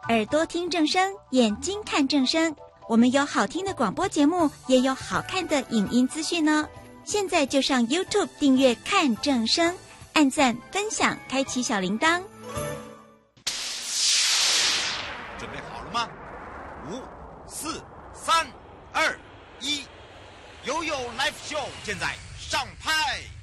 耳朵听正声，眼睛看正声。我们有好听的广播节目，也有好看的影音资讯呢。现在就上 YouTube 订阅看正声，按赞分享，开启小铃铛。 准备好了吗？5、4、3、2、1，悠悠 Live Show 现在上拍。